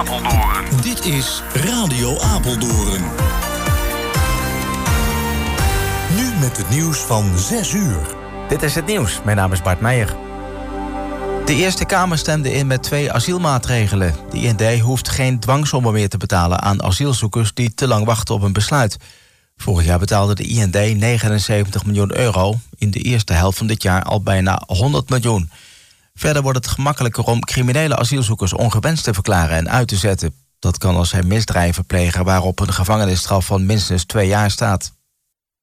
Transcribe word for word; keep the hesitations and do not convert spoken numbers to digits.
Apeldoorn. Dit is Radio Apeldoorn. Nu met het nieuws van zes uur. Dit is het nieuws. Mijn naam is Bart Meijer. De Eerste Kamer stemde in met twee asielmaatregelen. De I N D hoeft geen dwangsommen meer te betalen aan asielzoekers die te lang wachten op een besluit. Vorig jaar betaalde de I N D negenenzeventig miljoen euro. In de eerste helft van dit jaar al bijna honderd miljoen. Verder wordt het gemakkelijker om criminele asielzoekers ongewenst te verklaren en uit te zetten. Dat kan als zij misdrijven plegen waarop een gevangenisstraf van minstens twee jaar staat.